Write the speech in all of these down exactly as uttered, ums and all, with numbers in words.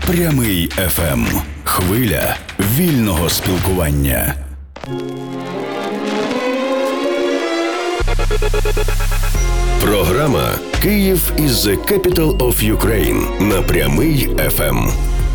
Прямий еф ем. Хвиля вільного спілкування. Програма «Київ is the capital of Ukraine» на Прямий еф ем.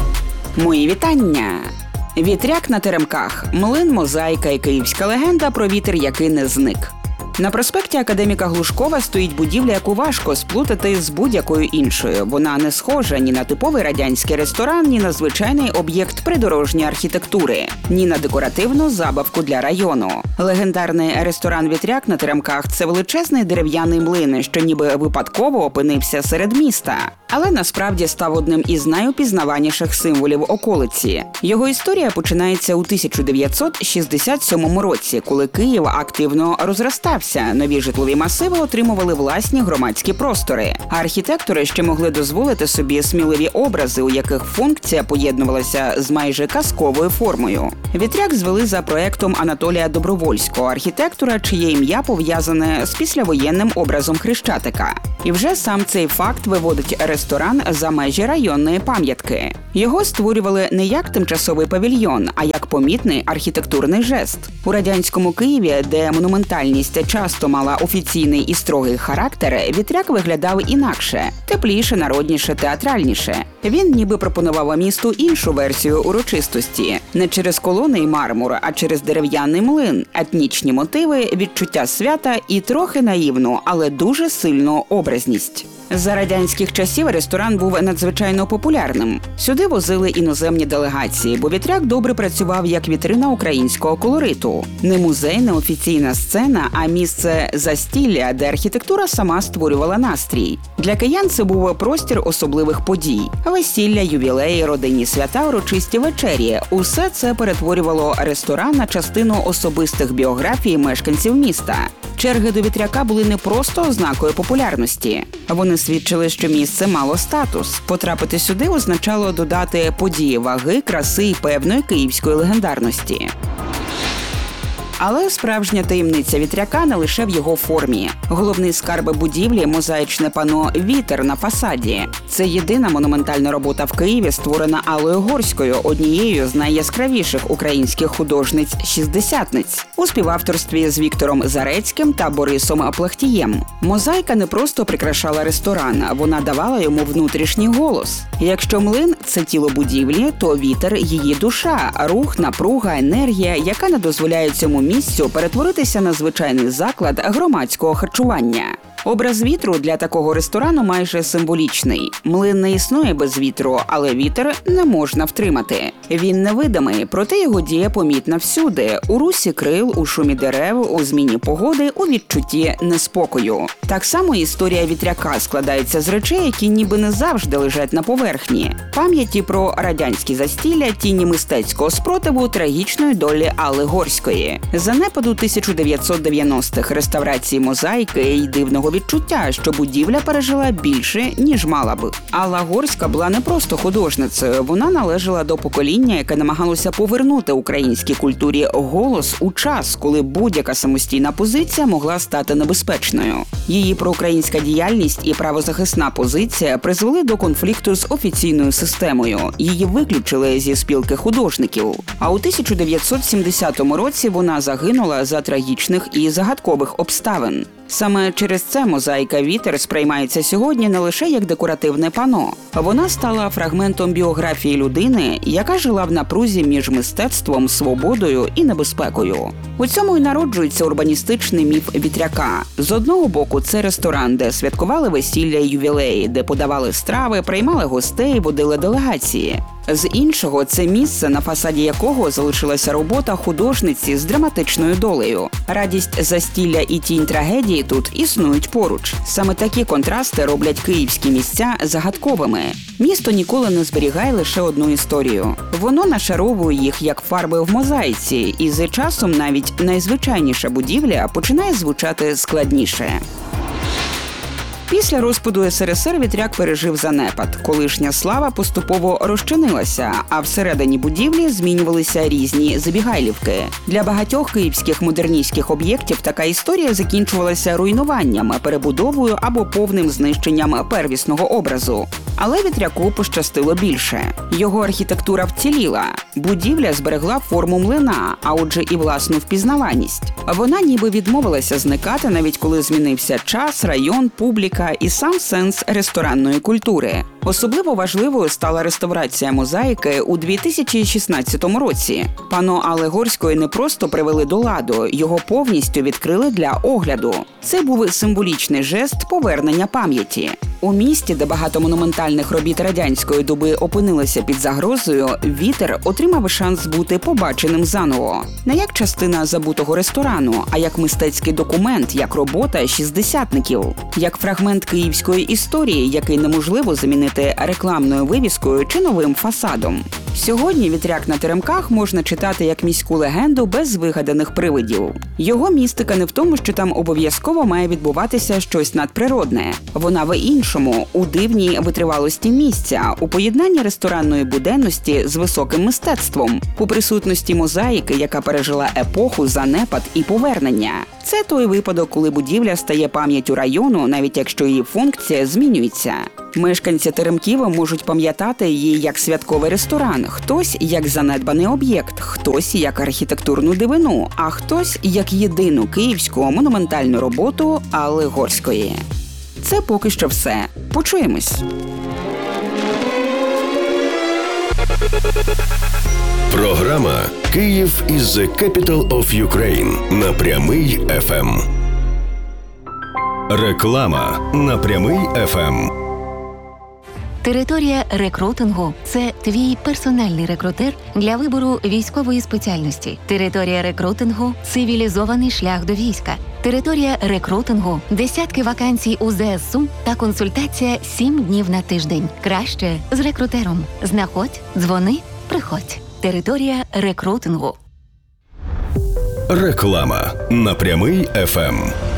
Мої вітання! Вітряк на теремках, млин, мозаїка і київська легенда про вітер, який не зник. На проспекті Академіка Глушкова стоїть будівля, яку важко сплутати з будь-якою іншою. Вона не схожа ні на типовий радянський ресторан, ні на звичайний об'єкт придорожньої архітектури, ні на декоративну забавку для району. Легендарний ресторан «Вітряк» на теремках – це величезний дерев'яний млин, що ніби випадково опинився серед міста. Але насправді став одним із найупізнаваніших символів околиці. Його історія починається у тисяча дев'ятсот шістдесят сьомому році, коли Київ активно розростався. Нові житлові масиви отримували власні громадські простори. А архітектори ще могли дозволити собі сміливі образи, у яких функція поєднувалася з майже казковою формою. «Вітряк» звели за проектом Анатолія Добровольського, архітектора, чиє ім'я пов'язане з післявоєнним образом Хрещатика. І вже сам цей факт виводить ресторан за межі районної пам'ятки. Його створювали не як тимчасовий павільйон, а як помітний архітектурний жест. У радянському Києві, де монументальність часто мала офіційний і строгий характер, «Вітряк» виглядав інакше – тепліше, народніше, театральніше. Він ніби пропонував місту іншу версію урочистості. Не через колони й мармур, а через дерев'яний млин, етнічні мотиви, відчуття свята і трохи наївну, але дуже сильну образність. За радянських часів ресторан був надзвичайно популярним. Сюди возили іноземні делегації, бо «Вітряк» добре працював як вітрина українського колориту. Не музей, не офіційна сцена, а місце застілля, де архітектура сама створювала настрій. Для киян це був простір особливих подій. Весілля, ювілеї, родинні свята, урочисті вечері – усе це перетворювало ресторан на частину особистих біографій мешканців міста. Черги до «Вітряка» були не просто ознакою популярності. Вони свідчили, що місце мало статус. Потрапити сюди означало додати події ваги, краси і певної київської легендарності. Але справжня таємниця «Вітряка» не лише в його формі. Головний скарб будівлі – мозаїчне пано «Вітер» на фасаді. Це єдина монументальна робота в Києві, створена Аллою Горською, однією з найяскравіших українських художниць-шістдесятниць, у співавторстві з Віктором Зарецьким та Борисом Плахтієм. Мозаїка не просто прикрашала ресторан, вона давала йому внутрішній голос. Якщо млин – це тіло будівлі, то вітер – її душа, рух, напруга, енергія, яка не дозволяє цьому місцю перетворитися на звичайний заклад громадського харчування. Образ вітру для такого ресторану майже символічний. Млин не існує без вітру, але вітер не можна втримати. Він невидимий, проте його дія помітна всюди – у русі крил, у шумі дерев, у зміні погоди, у відчутті неспокою. Так само історія «Вітряка» складається з речей, які ніби не завжди лежать на поверхні. Пам'яті про радянські застілля, тіні мистецького спротиву, трагічної долі Алли Горської. Занепаду тисяча дев'ятсот дев'яностих, реставрації мозаїки й дивного відчуття, що будівля пережила більше, ніж мала б. Алла Горська була не просто художницею, вона належала до покоління, яке намагалося повернути українській культурі голос у час, коли будь-яка самостійна позиція могла стати небезпечною. Її проукраїнська діяльність і правозахисна позиція призвели до конфлікту з офіційною системою. Її виключили зі спілки художників. А у тисяча дев'ятсот сімдесятому році вона загинула за трагічних і загадкових обставин. Саме через це мозаїка «Вітер» сприймається сьогодні не лише як декоративне пано. Вона стала фрагментом біографії людини, яка жила в напрузі між мистецтвом, свободою і небезпекою. У цьому й народжується урбаністичний міф «Вітряка». З одного боку, це ресторан, де святкували весілля і ювілеї, де подавали страви, приймали гостей, водили делегації. З іншого, це місце, на фасаді якого залишилася робота художниці з драматичною долею. Радість застілля і тінь трагедії тут існують поруч. Саме такі контрасти роблять київські місця загадковими. Місто ніколи не зберігає лише одну історію. Воно нашаровує їх як фарби в мозаїці, і з часом навіть найзвичайніша будівля починає звучати складніше. Після розпаду ес ер ес ер «Вітряк» пережив занепад. Колишня слава поступово розчинилася, а всередині будівлі змінювалися різні забігайлівки. Для багатьох київських модерністських об'єктів така історія закінчувалася руйнуванням, перебудовою або повним знищенням первісного образу. Але вітряку пощастило більше. Його архітектура вціліла. Будівля зберегла форму млина, а отже і власну впізнаваність. Вона ніби відмовилася зникати, навіть коли змінився час, район, публіка і сам сенс ресторанної культури. Особливо важливою стала реставрація мозаїки у дві тисячі шістнадцятому році. Панно Алли Горської не просто привели до ладу, його повністю відкрили для огляду. Це був символічний жест повернення пам'яті. У місті, де багато монументальних робіт радянської доби опинилися під загрозою, вітер отримав шанс бути побаченим заново. Не як частина забутого ресторану, а як мистецький документ, як робота шістдесятників, як фрагмент київської історії, який неможливо замінити рекламною вивіскою чи новим фасадом. Сьогодні вітряк на теремках можна читати як міську легенду без вигаданих привидів. Його містика не в тому, що там обов'язково має відбуватися щось надприродне. Вона в іншому, у дивній витривалості місця, у поєднанні ресторанної буденності з високим мистецтвом, у присутності мозаїки, яка пережила епоху, занепад і повернення. Це той випадок, коли будівля стає пам'яттю району, навіть якщо її функція змінюється. Мешканці теремків можуть пам'ятати її як святковий ресторан, хтось як занедбаний об'єкт, хтось як архітектурну дивину, а хтось як єдину київську монументальну роботу Алли Горської. Це поки що все. Почуємось. Програма «Київ is the capital of Ukraine» на Прямий еф ем. Реклама на Прямий еф ем. Територія рекрутингу – це твій персональний рекрутер для вибору військової спеціальності. Територія рекрутингу – цивілізований шлях до війська. Територія рекрутингу – десятки вакансій у зе ес у та консультація сім днів на тиждень. Краще з рекрутером. Знаходь, дзвони, приходь. Територія рекрутингу. Реклама на Прямий еф ем.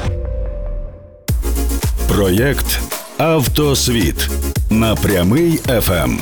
Проєкт «Автосвіт» на Прямий еф ем.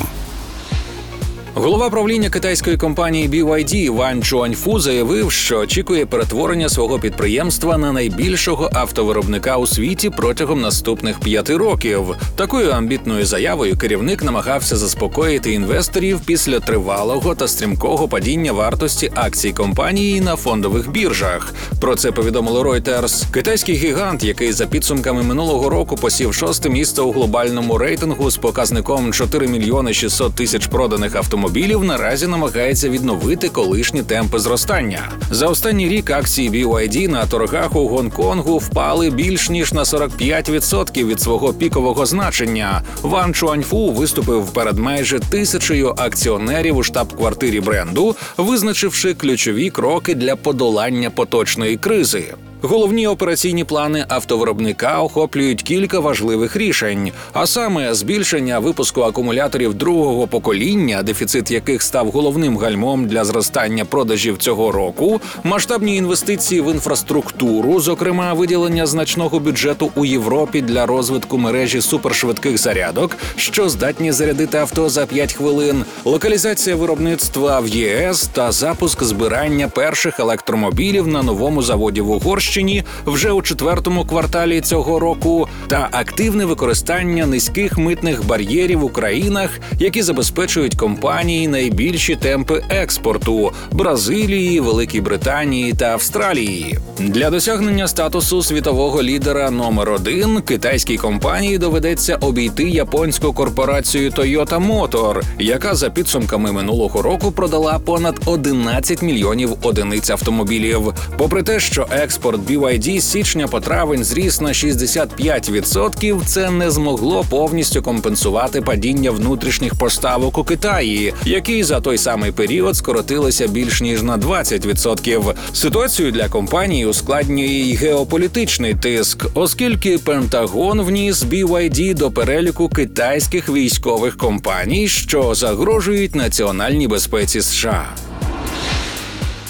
Голова правління китайської компанії бі вай ді Ван Чуаньфу заявив, що очікує перетворення свого підприємства на найбільшого автовиробника у світі протягом наступних п'яти років. Такою амбітною заявою керівник намагався заспокоїти інвесторів після тривалого та стрімкого падіння вартості акцій компанії на фондових біржах. Про це повідомило Reuters. Китайський гігант, який за підсумками минулого року посів шосте місце у глобальному рейтингу з показником чотири мільйони шістсот тисяч проданих автомобілів, наразі намагається відновити колишні темпи зростання. За останній рік акції бі вай ді на торгах у Гонконгу впали більш ніж на сорок п'ять відсотків від свого пікового значення. Ван Чуаньфу виступив перед майже тисячею акціонерів у штаб-квартирі бренду, визначивши ключові кроки для подолання поточної кризи. Головні операційні плани автовиробника охоплюють кілька важливих рішень, а саме збільшення випуску акумуляторів другого покоління, дефіцит яких став головним гальмом для зростання продажів цього року, масштабні інвестиції в інфраструктуру, зокрема виділення значного бюджету у Європі для розвитку мережі супершвидких зарядок, що здатні зарядити авто за п'ять хвилин, локалізація виробництва в є ес та запуск збирання перших електромобілів на новому заводі в Угорщині вже у четвертому кварталі цього року та активне використання низьких митних бар'єрів у країнах, які забезпечують компанії найбільші темпи експорту – Бразилії, Великій Британії та Австралії. Для досягнення статусу світового лідера номер один китайській компанії доведеться обійти японську корпорацію Toyota Motor, яка за підсумками минулого року продала понад одинадцять мільйонів одиниць автомобілів. Попри те, що експорт бі вай ді з січня по травень зріс на шістдесят п'ять відсотків, це не змогло повністю компенсувати падіння внутрішніх поставок у Китаї, які за той самий період скоротилися більш ніж на двадцять відсотків. Ситуацію для компанії ускладнює й геополітичний тиск, оскільки Пентагон вніс бі вай ді до переліку китайських військових компаній, що загрожують національній безпеці США.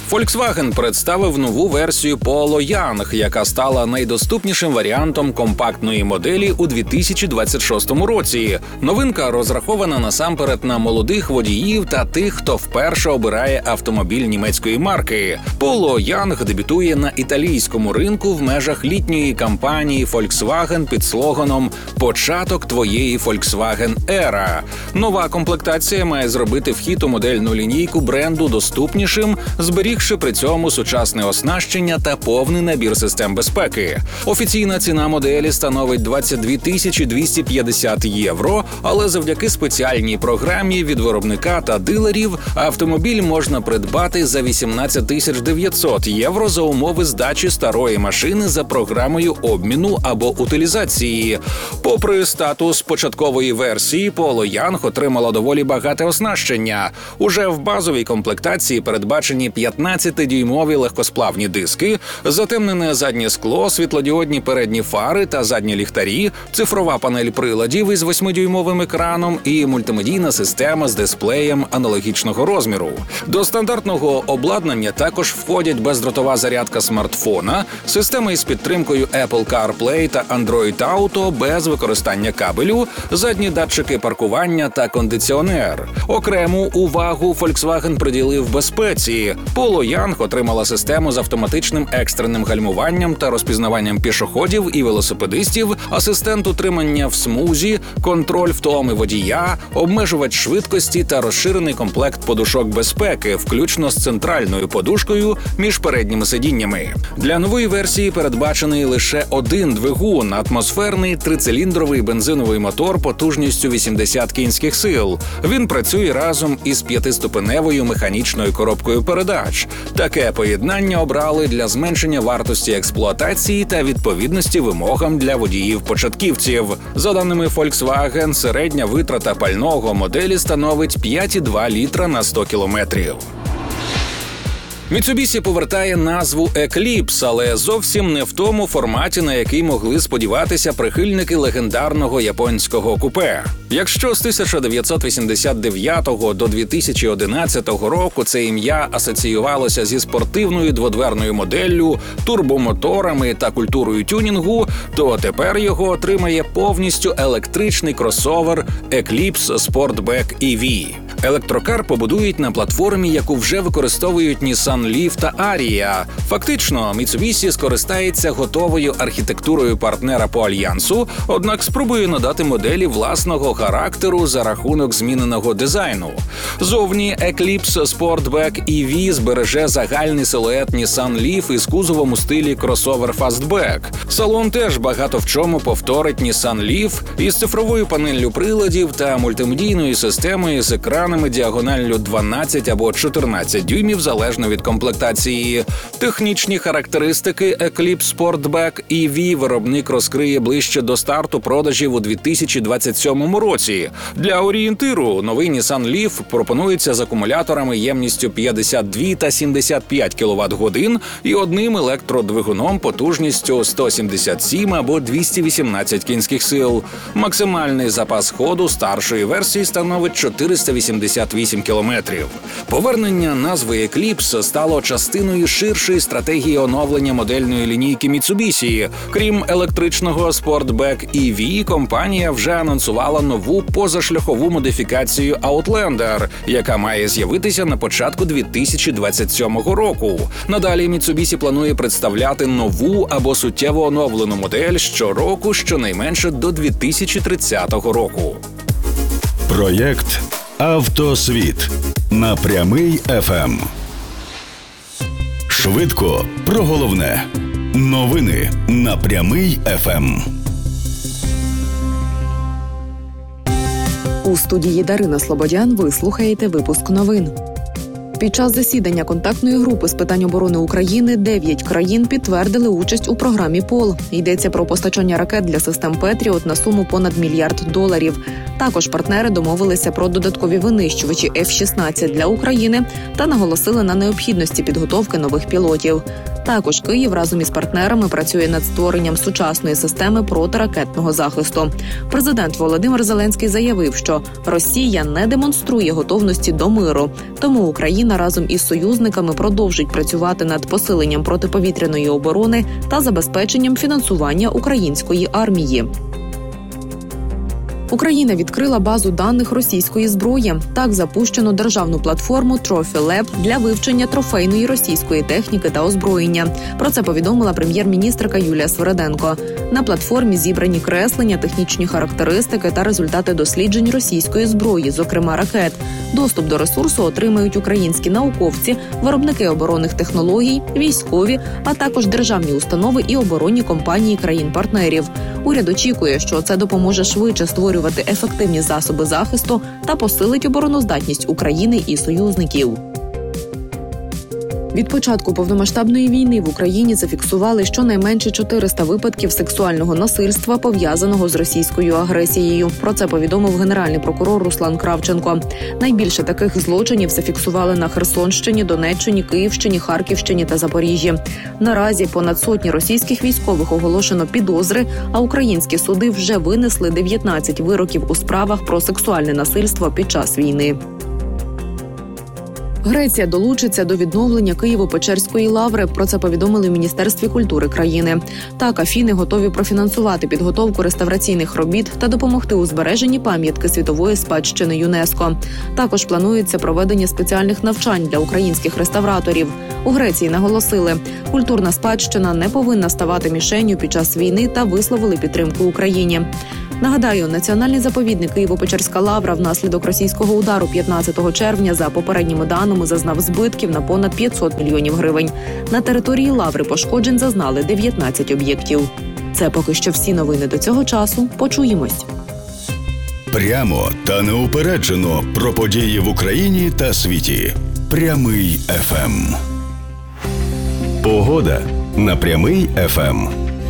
Volkswagen представив нову версію Polo Young, яка стала найдоступнішим варіантом компактної моделі у дві тисячі двадцять шостому році. Новинка розрахована насамперед на молодих водіїв та тих, хто вперше обирає автомобіль німецької марки. Polo Young дебютує на італійському ринку в межах літньої кампанії Volkswagen під слоганом «Початок твоєї Volkswagen-ера». Нова комплектація має зробити вхід у модельну лінійку бренду доступнішим, зберігши при цьому сучасне оснащення та повний набір систем безпеки. Офіційна ціна моделі становить двадцять дві тисячі двісті п'ятдесят євро, але завдяки спеціальній програмі від виробника та дилерів автомобіль можна придбати за вісімнадцять тисяч дев'ятсот євро за умови здачі старої машини за програмою обміну або утилізації. Попри статус початкової версії, Polo Young отримала доволі багате оснащення. Уже в базовій комплектації передбачені п'ятнадцятидюймові легкосплавні диски, затемнене заднє скло, світлодіодні передні фари та задні ліхтарі, цифрова панель приладів із восьмидюймовим екраном і мультимедійна система з дисплеєм аналогічного розміру. До стандартного обладнання також входять бездротова зарядка смартфона, система із підтримкою Apple CarPlay та Android Auto без використання кабелю, задні датчики паркування та кондиціонер. Окрему увагу Volkswagen приділив безпеці. Polo Young отримала систему з автоматичним екстреним гальмуванням та розпізнаванням пішоходів і велосипедистів, асистент утримання в смузі, контроль втоми водія, обмежувач швидкості та розширений комплект подушок безпеки, включно з центральною подушкою між передніми сидіннями. Для нової версії передбачений лише один двигун – атмосферний трициліндровий бензиновий мотор потужністю вісімдесят кінських сил. Він працює разом із п'ятиступеневою механічною коробкою передач. Таке поєднання обрали для зменшення вартості експлуатації та відповідності вимогам для водіїв-початківців. За даними Volkswagen, середня витрата пального моделі становить п'ять цілих два літра на сто кілометрів. Mitsubishi повертає назву Eclipse, але зовсім не в тому форматі, на який могли сподіватися прихильники легендарного японського купе. Якщо з тисяча дев'ятсот вісімдесят дев'ятого до дві тисячі одинадцятого року це ім'я асоціювалося зі спортивною дводверною моделлю, турбомоторами та культурою тюнінгу, то тепер його отримає повністю електричний кросовер Eclipse Sportback і ві. Електрокар побудують на платформі, яку вже використовують Nissan Leaf та Ariya. Фактично, Mitsubishi скористається готовою архітектурою партнера по альянсу, однак спробує надати моделі власного характеру за рахунок зміненого дизайну. Зовні Eclipse Sportback і ві збереже загальний силует Nissan Leaf із кузовом у стилі кросовер Fastback. Салон теж багато в чому повторить Nissan Leaf із цифровою панеллю приладів та мультимедійною системою з екраном діагоналлю дванадцять або чотирнадцять дюймів залежно від комплектації. Технічні характеристики Eclipse Sportback і ві виробник розкриє ближче до старту продажів у дві тисячі двадцять сьомому році. Для орієнтиру новий Nissan Leaf пропонується з акумуляторами ємністю п'ятдесят два та сімдесят п'ять кіловат-годин і одним електродвигуном потужністю сто сімдесят сім або двісті вісімнадцять кінських сил. Максимальний запас ходу старшої версії становить чотириста вісімдесят вісім кілометрів. Повернення назви Eclipse стало частиною ширшої стратегії оновлення модельної лінійки Mitsubishi. Крім електричного Sportback і ві, компанія вже анонсувала нову позашляхову модифікацію Outlander, яка має з'явитися на початку дві тисячі двадцять сьомого року. Надалі Mitsubishi планує представляти нову або суттєво оновлену модель щороку, щонайменше до дві тисячі тридцятого року. Проєкт «Автосвіт» на Прямий еф ем. Швидко про головне. Новини на Прямий еф ем. У студії Дарина Слободян ви слухаєте випуск новин. Під час засідання контактної групи з питань оборони України дев'ять країн підтвердили участь у програмі «Пол». Йдеться про постачання ракет для систем «Петріот» на суму понад мільярд доларів. Також партнери домовилися про додаткові винищувачі еф шістнадцять для України та наголосили на необхідності підготовки нових пілотів. Також Київ разом із партнерами працює над створенням сучасної системи протиракетного захисту. Президент Володимир Зеленський заявив, що Росія не демонструє готовності до миру, тому Україна разом із союзниками продовжить працювати над посиленням протиповітряної оборони та забезпеченням фінансування української армії. Україна відкрила базу даних російської зброї. Так запущено державну платформу Trophy Lab для вивчення трофейної російської техніки та озброєння. Про це повідомила прем'єр-міністерка Юлія Свериденко. На платформі зібрані креслення, технічні характеристики та результати досліджень російської зброї, зокрема ракет. Доступ до ресурсу отримають українські науковці, виробники оборонних технологій, військові, а також державні установи і оборонні компанії країн-партнерів. Уряд очікує, що це допоможе швидше створювати ефективні засоби захисту та посилить обороноздатність України і союзників. Від початку повномасштабної війни в Україні зафіксували щонайменше чотириста випадків сексуального насильства, пов'язаного з російською агресією. Про це повідомив генеральний прокурор Руслан Кравченко. Найбільше таких злочинів зафіксували на Херсонщині, Донеччині, Київщині, Харківщині та Запоріжжі. Наразі понад сотні російських військових оголошено підозри, а українські суди вже винесли дев'ятнадцять вироків у справах про сексуальне насильство під час війни. Греція долучиться до відновлення Києво-Печерської лаври. Про це повідомили в Міністерстві культури країни. Так, Афіни готові профінансувати підготовку реставраційних робіт та допомогти у збереженні пам'ятки світової спадщини ЮНЕСКО. Також планується проведення спеціальних навчань для українських реставраторів. У Греції наголосили, культурна спадщина не повинна ставати мішенню під час війни та висловили підтримку Україні. Нагадаю, національний заповідник Києво-Печерська лавра внаслідок російського удару п'ятнадцятого червня за попередніми даними зазнав збитків на понад п'ятсот мільйонів гривень. На території лаври пошкоджень зазнали дев'ятнадцять об'єктів. Це поки що всі новини до цього часу. Почуємось. Прямо та неупереджено про події в Україні та світі. Прямий еф ем. Погода на Прямий еф ем.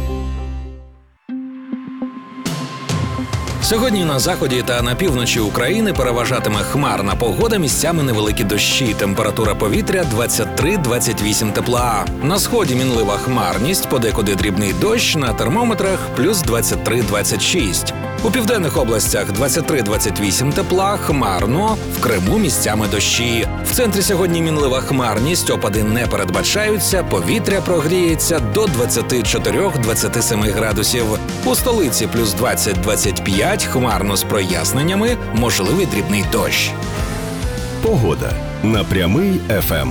Сьогодні на заході та на півночі України переважатиме хмарна погода, місцями невеликі дощі. Температура повітря двадцять три - двадцять вісім тепла. На сході мінлива хмарність, подекуди дрібний дощ, на термометрах плюс двадцять три - двадцять шість. У південних областях двадцять три - двадцять вісім тепла, хмарно, в Криму місцями дощі. В центрі сьогодні мінлива хмарність, опади не передбачаються, повітря прогріється до двадцять чотири - двадцять сім градусів. У столиці плюс двадцять - двадцять п'ять, хмарно з проясненнями, можливий дрібний дощ. Погода на Прямий еф ем.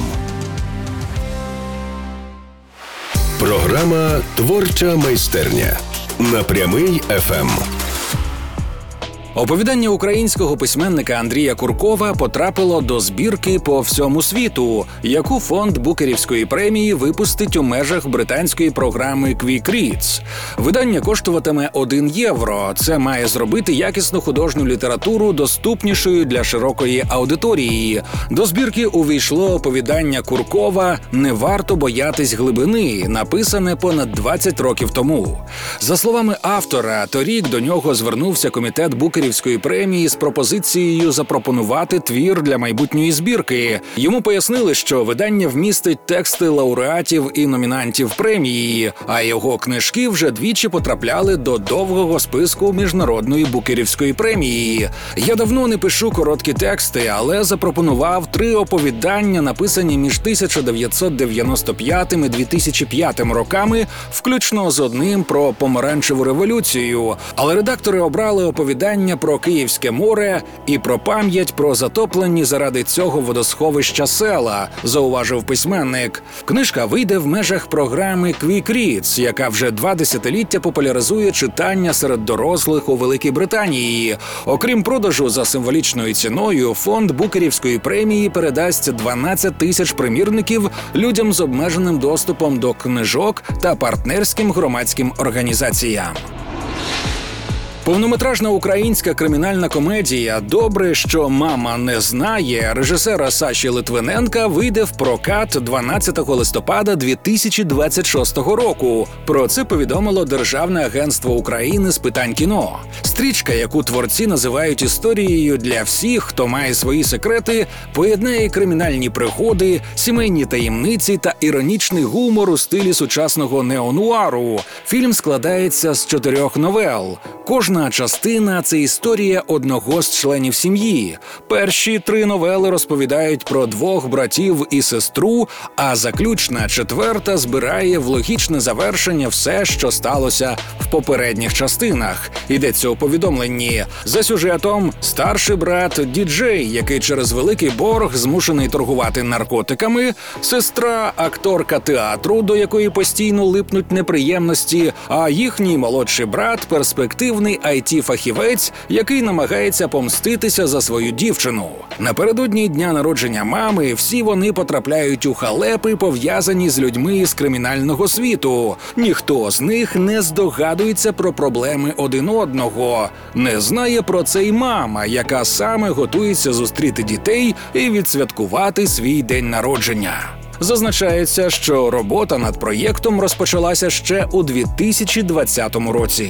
Програма «Творча майстерня» на Прямий еф ем. Оповідання українського письменника Андрія Куркова потрапило до збірки по всьому світу, яку фонд Букерівської премії випустить у межах британської програми Quick Reads. Видання коштуватиме один євро. Це має зробити якісну художню літературу доступнішою для широкої аудиторії. До збірки увійшло оповідання Куркова «Не варто боятись глибини», написане понад двадцять років тому. За словами автора, торік до нього звернувся комітет Букерівської премії з пропозицією запропонувати твір для майбутньої збірки. Йому пояснили, що видання вмістить тексти лауреатів і номінантів премії, а його книжки вже двічі потрапляли до довгого списку Міжнародної Букерівської премії. Я давно не пишу короткі тексти, але запропонував три оповідання, написані між тисяча дев'ятсот дев'яносто п'ятим і дві тисячі п'ятим роками, включно з одним про помаранчеву революцію. Але редактори обрали оповідання про Київське море і про пам'ять про затоплені заради цього водосховища села, зауважив письменник. Книжка вийде в межах програми Quick Reads, яка вже два десятиліття популяризує читання серед дорослих у Великій Британії. Окрім продажу за символічною ціною, фонд Букерівської премії передасть дванадцять тисяч примірників людям з обмеженим доступом до книжок та партнерським громадським організаціям. Повнометражна українська кримінальна комедія «Добре, що мама не знає» режисера Саші Литвиненка вийде в прокат дванадцятого листопада дві тисячі двадцять шостого року. Про це повідомило Державне агентство України з питань кіно. Стрічка, яку творці називають історією для всіх, хто має свої секрети, поєднає кримінальні пригоди, сімейні таємниці та іронічний гумор у стилі сучасного неонуару. Фільм складається з чотирьох новел. Кожна частина – це історія одного з членів сім'ї. Перші три новели розповідають про двох братів і сестру, а заключна четверта збирає в логічне завершення все, що сталося в попередніх частинах. Йдеться у повідомленні. За сюжетом – старший брат діджей, який через великий борг змушений торгувати наркотиками, сестра – акторка театру, до якої постійно липнуть неприємності, а їхній молодший брат – перспективний ай ті-фахівець, який намагається помститися за свою дівчину. Напередодні дня народження мами всі вони потрапляють у халепи, пов'язані з людьми з кримінального світу. Ніхто з них не здогадується про проблеми один одного. Не знає про це й мама, яка саме готується зустріти дітей і відсвяткувати свій день народження. Зазначається, що робота над проєктом розпочалася ще у дві тисячі двадцятому році.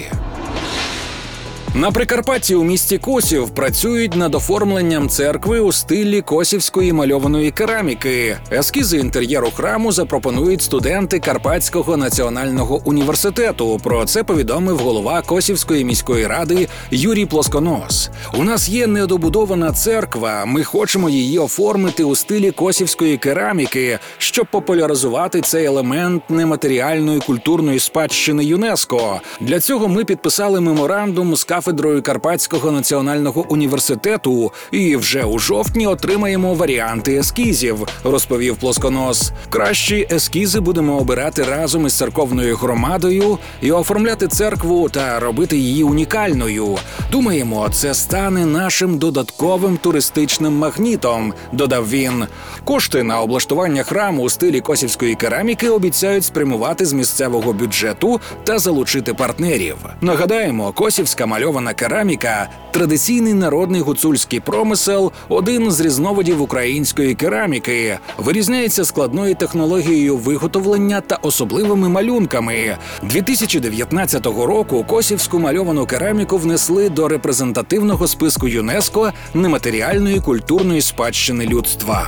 На Прикарпатті у місті Косів працюють над оформленням церкви у стилі косівської мальованої кераміки. Ескізи інтер'єру храму запропонують студенти Карпатського національного університету. Про це повідомив голова Косівської міської ради Юрій Плосконос. «У нас є недобудована церква, ми хочемо її оформити у стилі косівської кераміки, щоб популяризувати цей елемент нематеріальної культурної спадщини ЮНЕСКО. Для цього ми підписали меморандум з кафедрою Карпатського національного університету і вже у жовтні отримаємо варіанти ескізів», – розповів Плосконос. «Кращі ескізи будемо обирати разом із церковною громадою і оформляти церкву та робити її унікальною. Думаємо, це стане нашим додатковим туристичним магнітом», – додав він. Кошти на облаштування храму у стилі косівської кераміки обіцяють спрямувати з місцевого бюджету та залучити партнерів. Нагадаємо, косівська мальована кераміка – традиційний народний гуцульський промисел, один з різновидів української кераміки. Вирізняється складною технологією виготовлення та особливими малюнками. дві тисячі дев'ятнадцятого року косівську мальовану кераміку внесли до репрезентативного списку ЮНЕСКО нематеріальної культурної спадщини людства.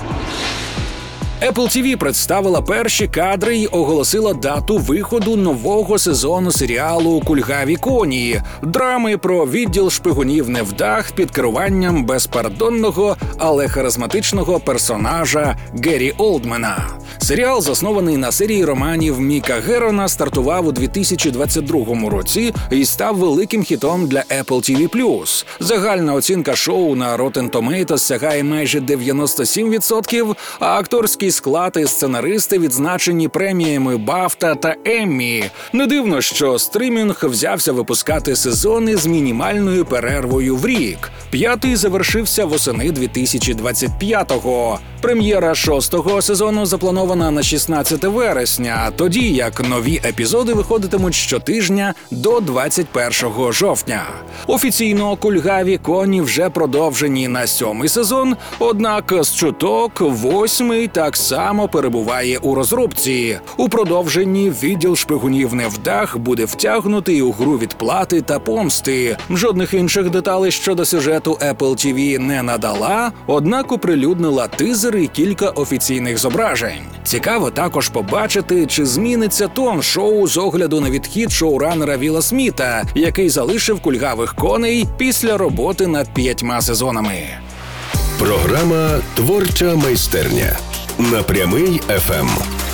Apple ті ві представила перші кадри й оголосила дату виходу нового сезону серіалу «Кульгаві коні» – драми про відділ шпигунів невдах під керуванням безпардонного, але харизматичного персонажа Гері Олдмена. Серіал, заснований на серії романів Міка Герона, стартував у дві тисячі двадцять другому році і став великим хітом для Apple ті ві плюс. Загальна оцінка шоу на Rotten Tomatoes сягає майже дев'яносто сім відсотків, а акторський склад і сценаристи відзначені преміями Бафта та Еммі. Не дивно, що стрімінг взявся випускати сезони з мінімальною перервою в рік. П'ятий завершився восени дві тисячі двадцять п'ятого. Прем'єра шостого сезону запланована на шістнадцяте вересня, тоді як нові епізоди виходитимуть щотижня до двадцять першого жовтня. Офіційно «Кульгаві коні» вже продовжені на сьомий сезон, однак з чуток восьмий так само перебуває у розробці. У продовженні відділ шпигунів невдах буде втягнутий у гру відплати та помсти. Жодних інших деталей щодо сюжету Apple ті ві не надала, однак оприлюднила тизер і кілька офіційних зображень. Цікаво також побачити, чи зміниться тон шоу з огляду на відхід шоуранера Віла Сміта, який залишив «Кульгавих коней» після роботи над п'ятьма сезонами. Програма «Творча майстерня» на Прямий еф ем.